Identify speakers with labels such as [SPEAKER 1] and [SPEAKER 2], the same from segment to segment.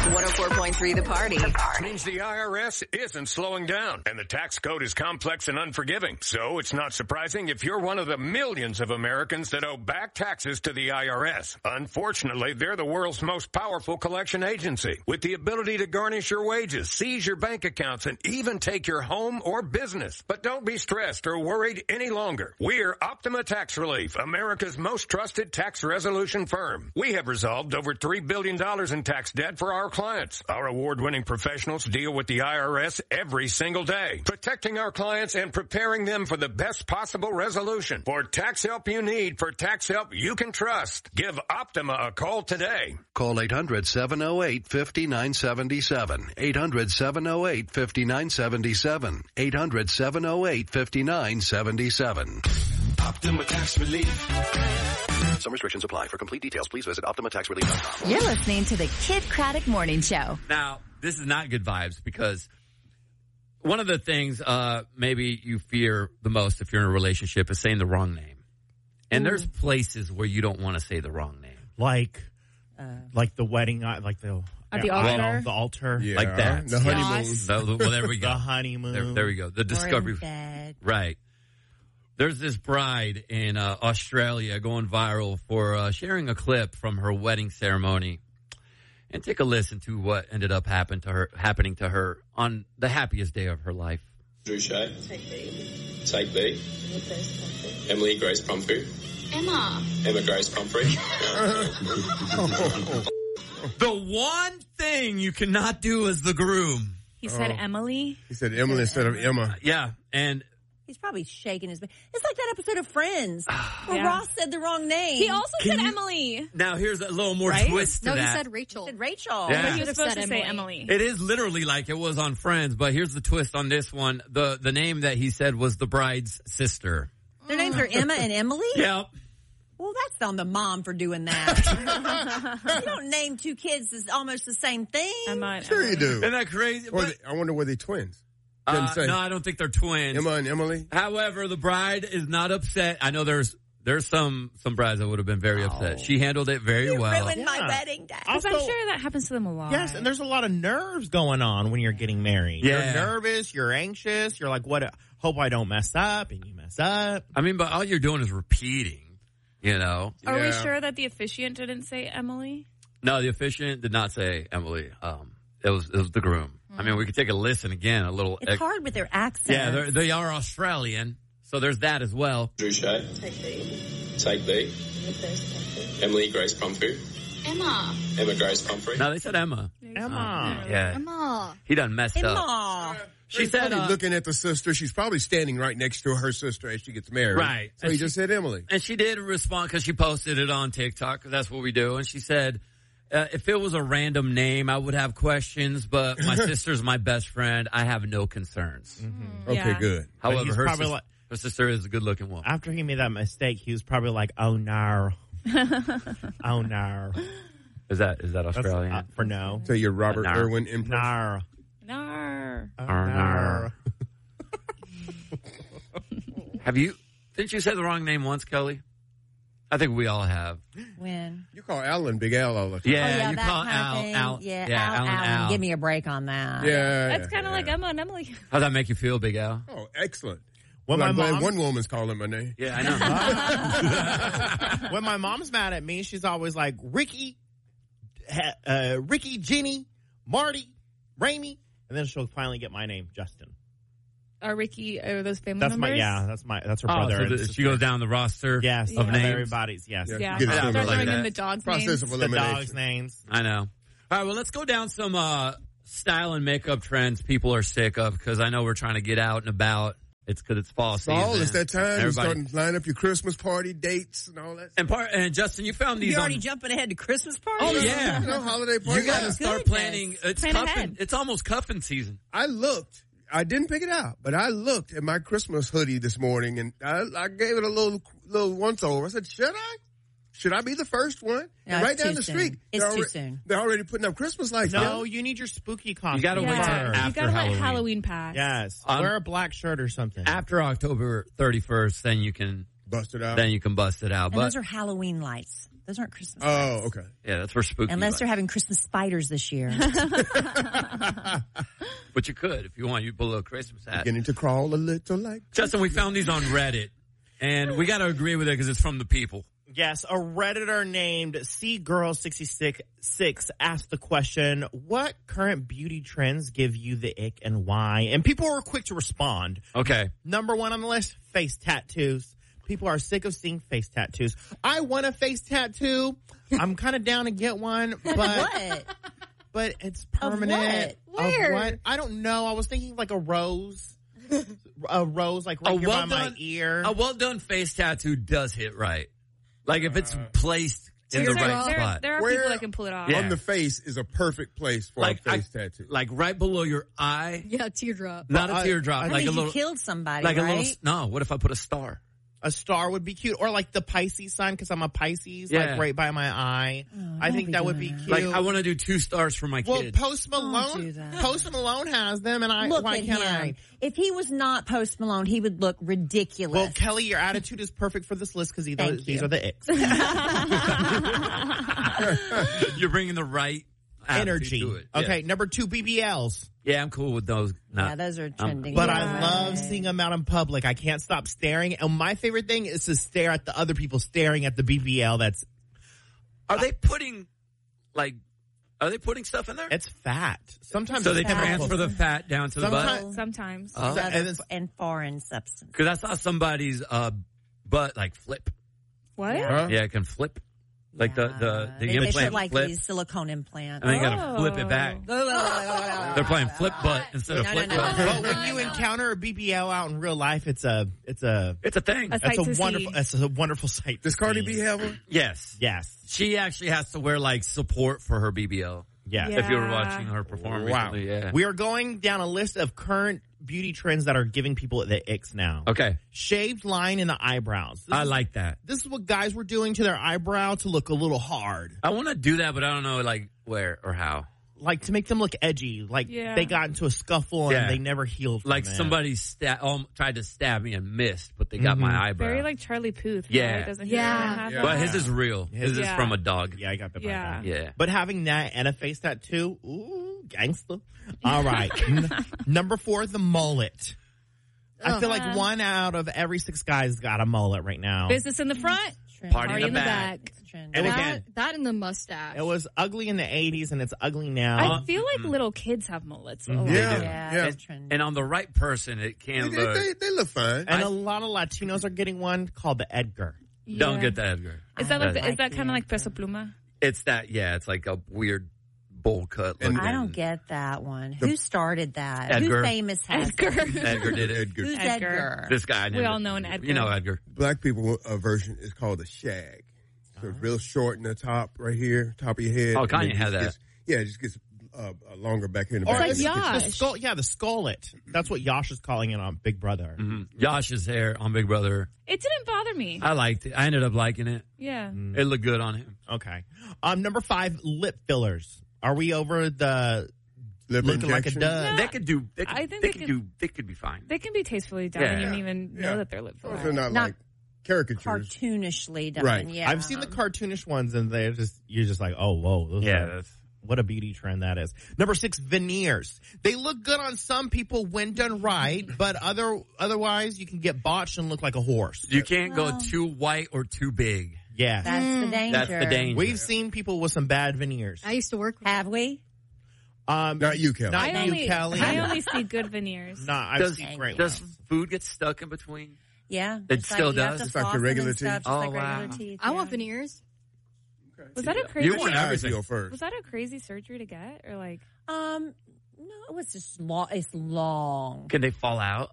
[SPEAKER 1] 104.3 The Party.
[SPEAKER 2] Means the IRS isn't slowing down, and the tax code is complex and unforgiving. So it's not surprising if you're one of the millions of Americans that owe back taxes to the IRS. Unfortunately, they're the world's most powerful collection agency, with the ability to garnish your wages, seize your bank accounts, and even take your home or business. But don't be stressed or worried any longer. We're Optima Tax Relief, America's most trusted tax resolution firm. We have resolved over $3 billion in tax debt for our clients. Our award-winning professionals deal with the IRS every single day, protecting our clients and preparing them for the best possible resolution. For tax help you need, for tax help you can trust, give Optima a call today.
[SPEAKER 3] Call 800-708-5977. 800-708-5977. 800-708-5977.
[SPEAKER 4] Optima Tax Relief.
[SPEAKER 3] Some restrictions apply. For complete details, please visit OptimaTaxRelief.com.
[SPEAKER 5] You're listening to the Kid Craddock Morning Show.
[SPEAKER 6] Now, this is not good vibes because one of the things maybe you fear the most if you're in a relationship is saying the wrong name. And there's places where you don't want to say the wrong name.
[SPEAKER 7] Like the wedding, like the
[SPEAKER 8] altar?
[SPEAKER 7] the altar.
[SPEAKER 9] Yeah.
[SPEAKER 6] Like that.
[SPEAKER 9] The honeymoon.
[SPEAKER 6] Well, there we go.
[SPEAKER 7] The honeymoon.
[SPEAKER 6] There we go. The discovery. Right. There's this bride in Australia going viral for sharing a clip from her wedding ceremony. And take a listen to what ended up happening to her on the happiest day of her life.
[SPEAKER 10] Drew Shea.
[SPEAKER 11] Take B.
[SPEAKER 10] Take B. Emily Grace Pumphrey.
[SPEAKER 11] Emma
[SPEAKER 10] Grace Pumphrey.
[SPEAKER 6] The one thing you cannot do as the groom.
[SPEAKER 8] He said Emily.
[SPEAKER 9] He said Emily instead of Emma.
[SPEAKER 6] Yeah, and
[SPEAKER 12] he's probably shaking his. It's like that episode of Friends where Ross said the wrong name.
[SPEAKER 8] He also said Emily.
[SPEAKER 6] Now here's a little more twist to that.
[SPEAKER 11] No, he said Rachel.
[SPEAKER 12] He said Rachel.
[SPEAKER 6] Yeah.
[SPEAKER 8] But he was supposed to say Emily.
[SPEAKER 6] It is literally like it was on Friends, but here's the twist on this one. The name that he said was the bride's sister.
[SPEAKER 12] Their names are Emma and Emily?
[SPEAKER 6] Yep.
[SPEAKER 12] Well, that's on the mom for doing that. You don't name two kids as almost the same thing.
[SPEAKER 9] Sure you do.
[SPEAKER 6] Isn't that crazy?
[SPEAKER 9] I wonder were they twins?
[SPEAKER 6] No, I don't think they're twins.
[SPEAKER 9] Emma and Emily?
[SPEAKER 6] However, the bride is not upset. I know there's some brides that would have been very upset. She handled it very well.
[SPEAKER 12] You ruined my wedding day.
[SPEAKER 8] Also, I'm sure that happens to them a lot.
[SPEAKER 7] Yes, and there's a lot of nerves going on when you're getting married.
[SPEAKER 6] Yeah.
[SPEAKER 7] You're nervous, you're anxious, you're like, what? Hope I don't mess up, and you mess up.
[SPEAKER 6] I mean, but all you're doing is repeating, you know.
[SPEAKER 8] Are we sure that the officiant didn't say Emily?
[SPEAKER 6] No, the officiant did not say Emily. It was the groom. I mean, we could take a listen again, a little.
[SPEAKER 12] It's hard with their accent.
[SPEAKER 6] Yeah, they are Australian, so there's that as well.
[SPEAKER 10] Drew Shea.
[SPEAKER 11] Take B.
[SPEAKER 10] Take B. Emily Grace Pumphrey.
[SPEAKER 11] Emma
[SPEAKER 10] Grace Pumphrey.
[SPEAKER 6] No, they said Emma.
[SPEAKER 7] Emma.
[SPEAKER 6] Yeah.
[SPEAKER 11] Emma.
[SPEAKER 6] He done messed up.
[SPEAKER 12] Emma.
[SPEAKER 6] She said,
[SPEAKER 9] looking at the sister, she's probably standing right next to her sister as she gets married.
[SPEAKER 6] Right.
[SPEAKER 9] So he just said Emily.
[SPEAKER 6] And she did respond because she posted it on TikTok, because that's what we do. And she said, if it was a random name, I would have questions, but my sister's my best friend. I have no concerns.
[SPEAKER 9] Mm-hmm. Okay, good.
[SPEAKER 6] However, her sister is a good-looking woman.
[SPEAKER 7] After he made that mistake, he was probably like, oh, no. Oh, no.
[SPEAKER 6] Is that Australian?
[SPEAKER 7] For no.
[SPEAKER 9] So you're Robert Irwin impression?
[SPEAKER 7] No.
[SPEAKER 8] Nar.
[SPEAKER 7] Oh,
[SPEAKER 6] Didn't you say the wrong name once, Kelly? I think we all have.
[SPEAKER 12] When?
[SPEAKER 9] You call Alan Big Al all the time.
[SPEAKER 6] Yeah, you
[SPEAKER 12] that
[SPEAKER 6] call
[SPEAKER 12] kind of
[SPEAKER 6] Al.
[SPEAKER 12] thing.
[SPEAKER 6] Al.
[SPEAKER 12] Give me a break on that.
[SPEAKER 9] Yeah.
[SPEAKER 8] That's kind of like Emma and Emily.
[SPEAKER 6] How'd that make you feel, Big Al?
[SPEAKER 9] Oh, excellent.
[SPEAKER 7] When
[SPEAKER 9] I'm glad one woman's calling my name.
[SPEAKER 6] Yeah, I know.
[SPEAKER 7] When my mom's mad at me, she's always like, Ricky, Jenny, Marty, Raimi. And then she'll finally get my name, Justin.
[SPEAKER 8] Are those family
[SPEAKER 7] That's
[SPEAKER 8] members?
[SPEAKER 7] That's her brother.
[SPEAKER 6] So she goes down the roster of names?
[SPEAKER 7] Everybody's, yes.
[SPEAKER 8] Yeah.
[SPEAKER 9] Get it
[SPEAKER 8] Start
[SPEAKER 9] like
[SPEAKER 8] throwing
[SPEAKER 9] that.
[SPEAKER 8] in the dogs'
[SPEAKER 9] Process
[SPEAKER 8] names.
[SPEAKER 9] of
[SPEAKER 7] The
[SPEAKER 9] elimination.
[SPEAKER 7] dogs' names.
[SPEAKER 6] I know. All right, well, let's go down some style and makeup trends people are sick of, because I know we're trying to get out and about. It's because it's fall season.
[SPEAKER 9] Fall, it's that time. You're starting to line up your Christmas party dates and all that.
[SPEAKER 6] And Justin, you found these.
[SPEAKER 12] You're already jumping ahead to Christmas parties?
[SPEAKER 6] Oh, yeah.
[SPEAKER 9] Holiday party.
[SPEAKER 6] You got to start planning.
[SPEAKER 8] Plan
[SPEAKER 6] It's almost cuffing season.
[SPEAKER 9] I looked. I didn't pick it out, but I looked at my Christmas hoodie this morning, and I gave it a little once over. I said, should I be the first one?
[SPEAKER 12] No,
[SPEAKER 9] and right
[SPEAKER 12] it's
[SPEAKER 9] down
[SPEAKER 12] too
[SPEAKER 9] the
[SPEAKER 12] soon.
[SPEAKER 9] street.
[SPEAKER 12] It's too soon.
[SPEAKER 9] They're already putting up Christmas lights.
[SPEAKER 7] No, you need your spooky costume.
[SPEAKER 6] You got to wait till after
[SPEAKER 8] you gotta
[SPEAKER 6] Halloween.
[SPEAKER 8] let Halloween pass.
[SPEAKER 7] Yes. Wear a black shirt or something.
[SPEAKER 6] After October 31st, then you can
[SPEAKER 9] bust it out.
[SPEAKER 6] Then you can bust it out.
[SPEAKER 12] And
[SPEAKER 6] But
[SPEAKER 12] those are Halloween lights. Those aren't Christmas lights.
[SPEAKER 9] Oh, okay.
[SPEAKER 6] Yeah, that's for spooky.
[SPEAKER 12] Unless they're having Christmas spiders this year.
[SPEAKER 6] But you could, if you want, you put a little Christmas hat.
[SPEAKER 9] Beginning to crawl a little like...
[SPEAKER 6] Justin, we found these on Reddit, and we got to agree with it because it's from the people.
[SPEAKER 7] Yes, a Redditor named CGirl66 asked the question, what current beauty trends give you the ick and why? And people were quick to respond.
[SPEAKER 6] Okay.
[SPEAKER 7] Number one on the list, face tattoos. People are sick of seeing face tattoos. I want a face tattoo. I'm kind of down to get one, but
[SPEAKER 12] What?
[SPEAKER 7] but it's permanent.
[SPEAKER 12] Of what?
[SPEAKER 8] Where?
[SPEAKER 7] Of what? I don't know. I was thinking like a rose. A rose like right here by my ear.
[SPEAKER 6] A well-done face tattoo does hit right. Like if it's placed in the right spot.
[SPEAKER 8] There are
[SPEAKER 9] Where-
[SPEAKER 8] people that can pull it off.
[SPEAKER 6] Yeah.
[SPEAKER 9] On the face is a perfect place for
[SPEAKER 6] Like,
[SPEAKER 9] a face tattoo.
[SPEAKER 6] Like right below your eye.
[SPEAKER 1] Yeah, teardrop.
[SPEAKER 6] Not
[SPEAKER 7] Well,
[SPEAKER 6] a teardrop.
[SPEAKER 12] That
[SPEAKER 6] like a
[SPEAKER 12] means
[SPEAKER 6] little.
[SPEAKER 12] you killed somebody,
[SPEAKER 6] Like
[SPEAKER 12] right?
[SPEAKER 6] a little. No, what if I put a star?
[SPEAKER 7] A star would be cute. Or like the Pisces sign because I'm a Pisces,
[SPEAKER 6] Yeah.
[SPEAKER 7] like right by my eye. I think that would be cute.
[SPEAKER 6] Like I want to do 2 stars for my
[SPEAKER 7] well,
[SPEAKER 6] kid.
[SPEAKER 7] Post
[SPEAKER 12] do
[SPEAKER 7] Malone,
[SPEAKER 12] that.
[SPEAKER 7] Post Malone has them, and
[SPEAKER 12] Look
[SPEAKER 7] why
[SPEAKER 12] at
[SPEAKER 7] can't
[SPEAKER 12] him.
[SPEAKER 7] I?
[SPEAKER 12] If he was not Post Malone, he would look ridiculous.
[SPEAKER 7] Well, Kelly, your attitude is perfect for this list because
[SPEAKER 12] Thank
[SPEAKER 7] these
[SPEAKER 12] you.
[SPEAKER 7] are the icks.
[SPEAKER 6] You're bringing the right
[SPEAKER 7] Energy.
[SPEAKER 6] attitude to it.
[SPEAKER 7] Okay, number 2, BBLs.
[SPEAKER 6] Yeah, I'm cool with those.
[SPEAKER 12] yeah, those are trending.
[SPEAKER 7] But
[SPEAKER 12] Yeah.
[SPEAKER 7] I love seeing them out in public. I can't stop staring. And my favorite thing is to stare at the other people staring at the BBL.
[SPEAKER 6] Are they putting stuff in there?
[SPEAKER 7] It's fat. Sometimes
[SPEAKER 6] So they
[SPEAKER 7] it's fat.
[SPEAKER 6] transfer the fat down to the butt?
[SPEAKER 7] Sometimes-
[SPEAKER 8] Sometimes.
[SPEAKER 6] Oh.
[SPEAKER 12] And foreign substance.
[SPEAKER 6] Because I saw somebody's butt like flip.
[SPEAKER 8] What?
[SPEAKER 12] Yeah.
[SPEAKER 9] Huh?
[SPEAKER 6] Yeah, it can flip. Like the
[SPEAKER 12] They
[SPEAKER 6] implant
[SPEAKER 12] put like
[SPEAKER 6] flip.
[SPEAKER 12] these silicone implants.
[SPEAKER 6] And then you gotta flip it back. They're playing flip butt instead of
[SPEAKER 12] No,
[SPEAKER 6] flip
[SPEAKER 12] no, no,
[SPEAKER 6] butt.
[SPEAKER 12] no,
[SPEAKER 7] But when you encounter a BBL out in real life, it's a
[SPEAKER 6] It's a thing.
[SPEAKER 8] A sight to see.
[SPEAKER 7] it's a wonderful sight.
[SPEAKER 9] Does
[SPEAKER 7] to
[SPEAKER 9] Cardi
[SPEAKER 7] see.
[SPEAKER 9] B have one?
[SPEAKER 6] Yes.
[SPEAKER 7] Yes.
[SPEAKER 6] She actually has to wear like support for her BBL.
[SPEAKER 7] Yeah.
[SPEAKER 8] Yeah.
[SPEAKER 6] If you were watching her perform
[SPEAKER 9] Wow.
[SPEAKER 6] recently, yeah.
[SPEAKER 7] We are going down a list of current beauty trends that are giving people the icks now.
[SPEAKER 6] Okay.
[SPEAKER 7] Shaved line in the eyebrows.
[SPEAKER 6] I like that.
[SPEAKER 7] This is what guys were doing to their eyebrow to look a little hard.
[SPEAKER 6] I want to do that, but I don't know like where or how.
[SPEAKER 7] Like to make them look edgy. Like
[SPEAKER 8] Yeah.
[SPEAKER 7] they got into a scuffle and
[SPEAKER 6] Yeah.
[SPEAKER 7] they never healed from
[SPEAKER 6] Like
[SPEAKER 7] it.
[SPEAKER 6] somebody tried to stab me and missed, but they got my eyebrow.
[SPEAKER 8] Very like Charlie Puth.
[SPEAKER 6] Yeah.
[SPEAKER 8] Right? Doesn't he
[SPEAKER 1] Yeah.
[SPEAKER 8] have
[SPEAKER 9] Yeah.
[SPEAKER 6] But
[SPEAKER 8] that?
[SPEAKER 6] his is real. His is
[SPEAKER 8] Yeah.
[SPEAKER 6] from a dog.
[SPEAKER 7] Yeah, I got that.
[SPEAKER 8] Yeah.
[SPEAKER 6] Yeah.
[SPEAKER 7] But having that and a face tattoo, ooh, gangster. All right. Number 4, the mullet. I feel like 1 out of every 6 guys got a mullet right now.
[SPEAKER 8] Business in the front,
[SPEAKER 6] Party in the back.
[SPEAKER 7] And again,
[SPEAKER 1] That and the mustache.
[SPEAKER 7] it was ugly in the 80s and it's ugly now.
[SPEAKER 8] I feel like little kids have mullets. a lot.
[SPEAKER 9] Yeah.
[SPEAKER 12] Yeah, it's trendy.
[SPEAKER 6] And on the right person, it can look.
[SPEAKER 9] They look fine.
[SPEAKER 7] And a lot of Latinos are getting one called the Edgar.
[SPEAKER 6] Don't
[SPEAKER 8] Yeah.
[SPEAKER 6] get that, Edgar.
[SPEAKER 8] Is that like
[SPEAKER 6] That's-
[SPEAKER 8] is that kind of like peso pluma?
[SPEAKER 6] It's that, yeah, it's like a weird bowl cut.
[SPEAKER 9] And-
[SPEAKER 6] looking.
[SPEAKER 12] I don't get that one. Who started that?
[SPEAKER 6] Edgar.
[SPEAKER 12] Who famous has
[SPEAKER 8] Edgar.
[SPEAKER 12] it?
[SPEAKER 6] Edgar did it.
[SPEAKER 9] Edgar.
[SPEAKER 12] Who's
[SPEAKER 8] Edgar.
[SPEAKER 12] Edgar?
[SPEAKER 6] This guy.
[SPEAKER 8] We all know an Edgar.
[SPEAKER 6] You know Edgar.
[SPEAKER 9] Black people version is called a shag. So it's real short in the top right here, top of your head.
[SPEAKER 6] Oh,
[SPEAKER 9] and then
[SPEAKER 6] Kanye
[SPEAKER 9] it
[SPEAKER 6] had
[SPEAKER 9] just
[SPEAKER 6] that.
[SPEAKER 9] gets- yeah, it just gets longer back here in the
[SPEAKER 7] Or
[SPEAKER 9] back.
[SPEAKER 8] like
[SPEAKER 9] And it gets-
[SPEAKER 8] Yash.
[SPEAKER 7] The skull, yeah, the skullet. That's what Yash is calling it on Big Brother.
[SPEAKER 6] Josh's hair on Big Brother.
[SPEAKER 8] It didn't bother me.
[SPEAKER 6] I liked it. I ended up liking it.
[SPEAKER 8] Yeah.
[SPEAKER 6] It looked good on him.
[SPEAKER 7] Okay. Number 5, lip fillers. Are we over the
[SPEAKER 9] Lip
[SPEAKER 7] looking like a
[SPEAKER 9] injection.
[SPEAKER 7] dud?
[SPEAKER 8] Yeah.
[SPEAKER 6] They could do. They could,
[SPEAKER 8] I think
[SPEAKER 6] they
[SPEAKER 8] they
[SPEAKER 6] could
[SPEAKER 8] can-
[SPEAKER 6] do. They could be fine.
[SPEAKER 8] They can be tastefully done,
[SPEAKER 6] Yeah.
[SPEAKER 8] and you don't even know
[SPEAKER 9] Yeah.
[SPEAKER 8] that they're lip
[SPEAKER 9] They're
[SPEAKER 8] fillers.
[SPEAKER 9] not
[SPEAKER 12] Not
[SPEAKER 9] like caricatures.
[SPEAKER 12] Cartoonishly done.
[SPEAKER 9] Right.
[SPEAKER 12] Yeah.
[SPEAKER 7] I've seen the cartoonish ones, and you're just like, oh, whoa. Those
[SPEAKER 6] Yeah,
[SPEAKER 7] are-
[SPEAKER 6] that's-
[SPEAKER 7] what a beauty trend that is. Number 6, veneers. They look good on some people when done right, but otherwise you can get botched and look like a horse.
[SPEAKER 6] You can't go
[SPEAKER 12] Well.
[SPEAKER 6] too white or too big.
[SPEAKER 7] Yeah.
[SPEAKER 12] That's the danger.
[SPEAKER 6] That's the danger.
[SPEAKER 7] We've seen people with some bad veneers.
[SPEAKER 1] I used to work with
[SPEAKER 12] Have we?
[SPEAKER 9] Not you, Kelly.
[SPEAKER 7] Not
[SPEAKER 8] I
[SPEAKER 7] you,
[SPEAKER 8] only,
[SPEAKER 7] Kelly.
[SPEAKER 8] I only see good veneers.
[SPEAKER 7] Nah, I've
[SPEAKER 6] Does,
[SPEAKER 7] seen great
[SPEAKER 6] does
[SPEAKER 7] ones.
[SPEAKER 6] food get stuck in between?
[SPEAKER 12] Yeah.
[SPEAKER 6] It
[SPEAKER 12] Just
[SPEAKER 6] still
[SPEAKER 12] you have
[SPEAKER 6] does?
[SPEAKER 12] to
[SPEAKER 9] It's like the
[SPEAKER 12] floss them
[SPEAKER 9] regular
[SPEAKER 12] and stuff,
[SPEAKER 9] teeth?
[SPEAKER 12] just
[SPEAKER 6] Oh,
[SPEAKER 12] like
[SPEAKER 6] wow.
[SPEAKER 12] regular teeth.
[SPEAKER 1] I
[SPEAKER 12] yeah.
[SPEAKER 1] want veneers.
[SPEAKER 8] Was that a crazy?
[SPEAKER 6] You want everything.
[SPEAKER 9] Go first.
[SPEAKER 8] Was that a crazy surgery to get, or like?
[SPEAKER 12] No, it was just long. It's long.
[SPEAKER 6] Can they fall out?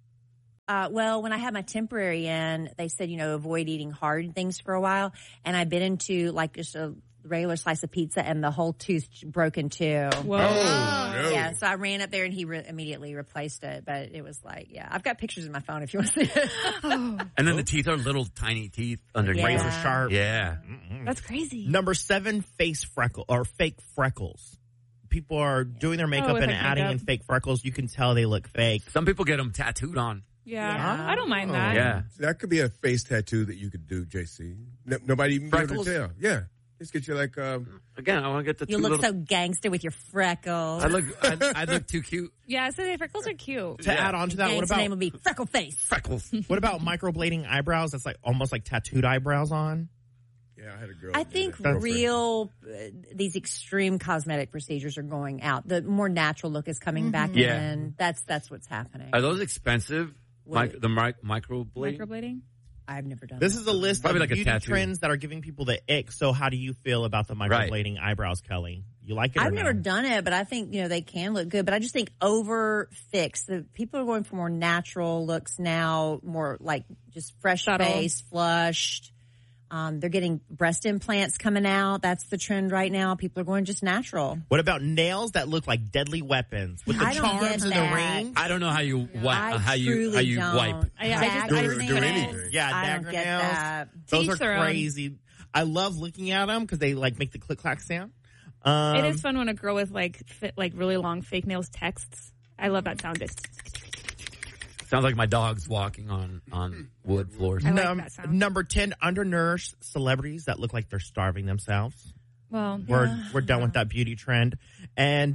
[SPEAKER 12] Well, when I had my temporary in, they said, avoid eating hard things for a while. And I bit into like just a regular slice of pizza and the whole tooth broke in two.
[SPEAKER 8] Whoa.
[SPEAKER 9] Oh, no.
[SPEAKER 12] Yeah, so I ran up there and he immediately replaced it. But it was like, yeah, I've got pictures in my phone if you want to see it.
[SPEAKER 6] And then the teeth are little tiny teeth underneath.
[SPEAKER 12] Yeah.
[SPEAKER 7] Razor sharp.
[SPEAKER 6] Yeah.
[SPEAKER 8] That's crazy.
[SPEAKER 7] Number 7, face freckle or fake freckles. People are doing their makeup
[SPEAKER 8] with
[SPEAKER 7] and
[SPEAKER 8] like
[SPEAKER 7] adding
[SPEAKER 8] makeup.
[SPEAKER 7] in fake freckles. You can tell they look fake.
[SPEAKER 6] Some people get them tattooed on.
[SPEAKER 8] Yeah. I don't mind that.
[SPEAKER 6] Yeah.
[SPEAKER 9] So that could be a face tattoo that you could do, JC. Nobody even be able to
[SPEAKER 6] Freckles?
[SPEAKER 9] tell. Yeah. Just get you like,
[SPEAKER 6] Again, I want to get the
[SPEAKER 12] You
[SPEAKER 6] two
[SPEAKER 12] look
[SPEAKER 6] little...
[SPEAKER 12] so gangster with your freckles.
[SPEAKER 6] I look too cute.
[SPEAKER 8] Yeah, so the freckles are cute.
[SPEAKER 7] To add on to that, what
[SPEAKER 12] Gangster name
[SPEAKER 7] about
[SPEAKER 12] would be Freckle Face.
[SPEAKER 6] Freckles.
[SPEAKER 7] what about microblading eyebrows? That's like almost like tattooed eyebrows on.
[SPEAKER 9] yeah, I had a girl.
[SPEAKER 12] I
[SPEAKER 9] do
[SPEAKER 12] think
[SPEAKER 9] that.
[SPEAKER 12] these extreme cosmetic procedures are going out. The more natural look is coming back
[SPEAKER 6] Yeah.
[SPEAKER 12] in. That's what's happening.
[SPEAKER 6] Are those expensive?
[SPEAKER 12] What?
[SPEAKER 6] The microblading?
[SPEAKER 8] Microblading?
[SPEAKER 12] I've never done
[SPEAKER 7] This
[SPEAKER 12] that.
[SPEAKER 7] is a list
[SPEAKER 6] Probably
[SPEAKER 7] of
[SPEAKER 6] like a
[SPEAKER 7] beauty
[SPEAKER 6] tattoo.
[SPEAKER 7] trends that are giving people the ick. So how do you feel about the microblading eyebrows, Kelly? You like it or
[SPEAKER 12] I've never
[SPEAKER 7] no?
[SPEAKER 12] done it, but I think, they can look good. But I just think over fixed. The people are going for more natural looks now, more like just fresh
[SPEAKER 8] Subtle.
[SPEAKER 12] face, flushed. They're getting breast implants coming out. That's the trend right now. People are going just natural.
[SPEAKER 7] What about nails that look like deadly weapons with the
[SPEAKER 12] I don't get
[SPEAKER 7] charms and the
[SPEAKER 12] that.
[SPEAKER 7] rings?
[SPEAKER 6] I don't know how you wipe.
[SPEAKER 12] I
[SPEAKER 6] how you
[SPEAKER 12] truly don't.
[SPEAKER 6] wipe.
[SPEAKER 9] Do anything.
[SPEAKER 7] Yeah,
[SPEAKER 12] I
[SPEAKER 7] dagger
[SPEAKER 12] don't get
[SPEAKER 7] nails.
[SPEAKER 12] that.
[SPEAKER 7] Those
[SPEAKER 8] Teach
[SPEAKER 7] are
[SPEAKER 8] their own.
[SPEAKER 7] crazy. I love looking at them because they like make the click clack sound.
[SPEAKER 8] It is fun when a girl with like really long fake nails texts. I love that sound.
[SPEAKER 6] Sounds like my dog's walking on wood floors.
[SPEAKER 8] I like that sound.
[SPEAKER 7] Number 10, undernourished celebrities that look like they're starving themselves.
[SPEAKER 8] Well,
[SPEAKER 7] We're done with that beauty trend. And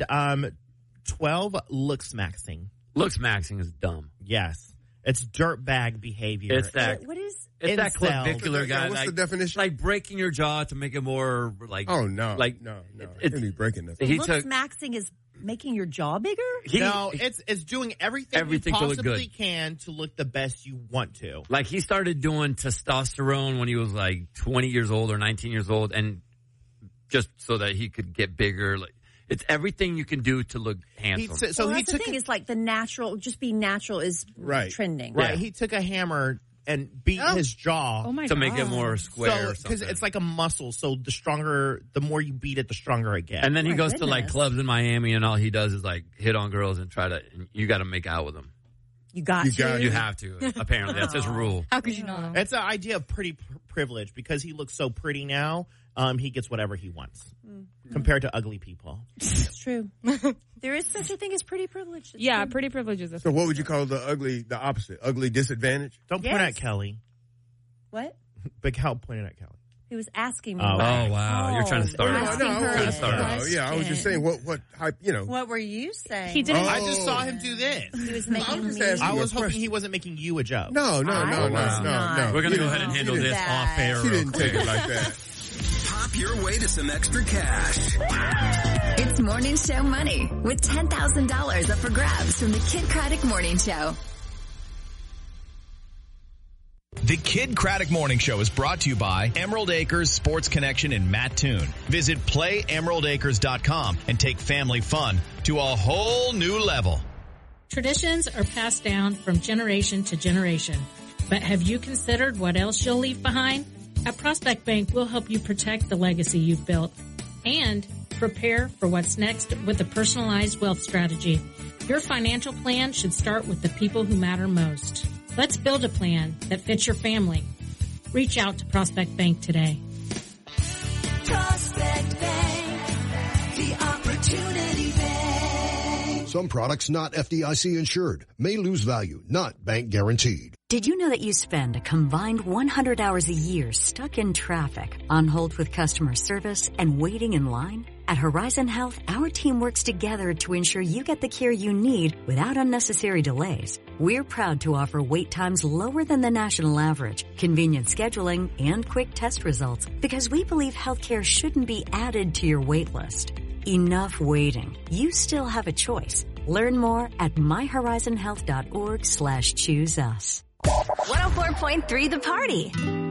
[SPEAKER 7] 12, looks maxing.
[SPEAKER 6] Looks maxing is dumb.
[SPEAKER 7] Yes. It's dirtbag behavior.
[SPEAKER 6] It's that.
[SPEAKER 12] What is?
[SPEAKER 6] It's that
[SPEAKER 7] incel.
[SPEAKER 6] clavicular guy.
[SPEAKER 9] What's
[SPEAKER 6] like,
[SPEAKER 9] the definition?
[SPEAKER 6] Like breaking your jaw to make it more like.
[SPEAKER 9] Oh, no.
[SPEAKER 6] Like
[SPEAKER 9] no.
[SPEAKER 6] it-
[SPEAKER 9] It can't be breaking nothing.
[SPEAKER 6] He
[SPEAKER 12] Looks
[SPEAKER 6] took.
[SPEAKER 12] maxing is making your jaw bigger?
[SPEAKER 7] No, it's doing everything you
[SPEAKER 6] Everything to look
[SPEAKER 7] possibly
[SPEAKER 6] good.
[SPEAKER 7] can to look the best you want to.
[SPEAKER 6] Like he started doing testosterone when he was like 20 years old or 19 years old, and just so that he could get bigger. Like it's everything you can do to look handsome.
[SPEAKER 12] That's the thing. It's like the natural, just be natural is trending.
[SPEAKER 7] Right. He took a hammer and beat his jaw
[SPEAKER 6] to make it more square. or
[SPEAKER 7] Because
[SPEAKER 6] something.
[SPEAKER 7] it's like a muscle. So the more you beat it, the stronger it gets.
[SPEAKER 6] And then he goes to like clubs in Miami, and all he does is like hit on girls and try to. And you got to make out with them.
[SPEAKER 12] You
[SPEAKER 6] have to. Apparently, that's his rule.
[SPEAKER 1] How could you not?
[SPEAKER 7] It's an idea of pretty privilege because he looks so pretty now. He gets whatever he wants compared to ugly people.
[SPEAKER 12] It's true. There is such a thing as pretty privilege. It's
[SPEAKER 8] yeah,
[SPEAKER 12] true.
[SPEAKER 8] pretty privilege is a
[SPEAKER 9] So what would you call the opposite? Ugly disadvantage?
[SPEAKER 7] Don't point at Kelly.
[SPEAKER 12] What?
[SPEAKER 7] Big help pointed at Kelly.
[SPEAKER 12] He was asking me.
[SPEAKER 6] Oh, wow. You're trying to start it.
[SPEAKER 12] asking her
[SPEAKER 6] Trying to start it.
[SPEAKER 12] a
[SPEAKER 9] I was just saying what hype,
[SPEAKER 12] What were you saying?
[SPEAKER 8] He didn't.
[SPEAKER 7] I just saw him do this.
[SPEAKER 12] He was making
[SPEAKER 9] just
[SPEAKER 12] me.
[SPEAKER 9] asking
[SPEAKER 7] I
[SPEAKER 9] you
[SPEAKER 7] was
[SPEAKER 9] a
[SPEAKER 7] hoping
[SPEAKER 9] question.
[SPEAKER 7] he wasn't making you a joke.
[SPEAKER 9] No.
[SPEAKER 12] not.
[SPEAKER 6] We're going to go ahead and
[SPEAKER 12] No.
[SPEAKER 6] handle
[SPEAKER 12] She did
[SPEAKER 6] this
[SPEAKER 12] that.
[SPEAKER 6] off air.
[SPEAKER 9] She
[SPEAKER 6] real
[SPEAKER 9] didn't
[SPEAKER 6] quick.
[SPEAKER 9] take it like that.
[SPEAKER 13] Pop your way to some extra cash.
[SPEAKER 5] It's Morning Show Money with $10,000 up for grabs from the Kid Craddock Morning Show.
[SPEAKER 14] The Kid Craddock Morning Show is brought to you by Emerald Acres Sports Connection in Mattoon. Visit playemeraldacres.com and take family fun to a whole new level.
[SPEAKER 15] Traditions are passed down from generation to generation. But have you considered what else you'll leave behind? At Prospect Bank, we'll help you protect the legacy you've built and prepare for what's next with a personalized wealth strategy. Your financial plan should start with the people who matter most. Let's build a plan that fits your family. Reach out to Prospect Bank today.
[SPEAKER 16] Prospect Bank, the opportunity bank.
[SPEAKER 17] Some products not FDIC insured may lose value, not bank guaranteed.
[SPEAKER 18] Did you know that you spend a combined 100 hours a year stuck in traffic, on hold with customer service, and waiting in line? At Horizon Health, our team works together to ensure you get the care you need without unnecessary delays. We're proud to offer wait times lower than the national average, convenient scheduling, and quick test results because we believe healthcare shouldn't be added to your wait list. Enough waiting. You still have a choice. Learn more at myhorizonhealth.org/choose us.
[SPEAKER 5] 104.3 The Party.